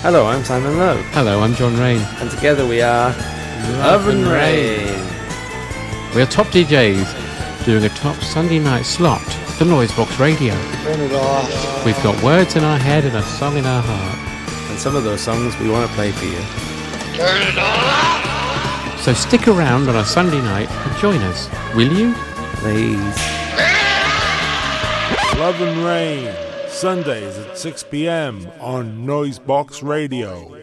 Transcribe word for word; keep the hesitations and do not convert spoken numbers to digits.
Hello, I'm Simon Lowe. Hello, I'm John Rain. And together we are Love and Rain. We are top D Js doing a top Sunday night slot for Noisebox Radio. Turn it off. We've got words in our head and a song in our heart. And some of those songs we want to play for you. Turn it off. So stick around on a Sunday night and join us, will you? Please. Love and Rain, Sundays at six p.m. on Noisebox Radio.